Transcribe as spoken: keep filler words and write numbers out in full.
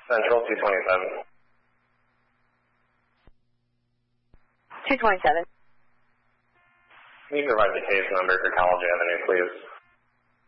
Central, two twenty-seven. two twenty-seven. Can you provide the case number for College Avenue, please?